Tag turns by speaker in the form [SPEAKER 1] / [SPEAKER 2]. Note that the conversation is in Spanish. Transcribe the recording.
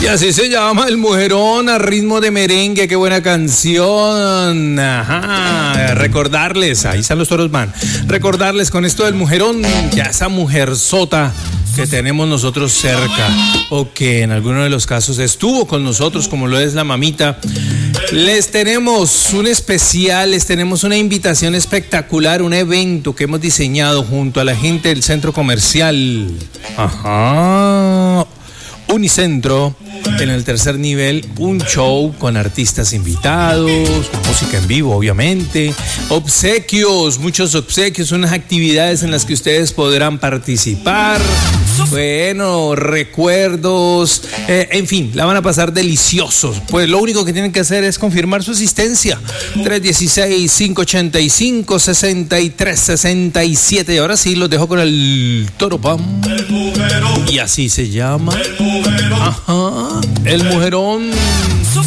[SPEAKER 1] Y así se llama El Mujerón a ritmo de merengue. Qué buena canción. Ajá. Recordarles, ahí están los toros van. Recordarles con esto del Mujerón, que a esa mujerzota que tenemos nosotros cerca, o que en alguno de los casos estuvo con nosotros, como lo es la mamita, les tenemos un especial, les tenemos una invitación espectacular, un evento que hemos diseñado junto a la gente del centro comercial Unicentro, en el tercer nivel, un show con artistas invitados, con música en vivo, obviamente, obsequios, muchos obsequios, unas actividades en las que ustedes podrán participar, bueno, recuerdos, en fin, la van a pasar deliciosos. Pues lo único que tienen que hacer es confirmar su asistencia, 316-585-6367. Y ahora sí, los dejo con el Toro Pam. Y así se llama. Ajá, El Mujerón.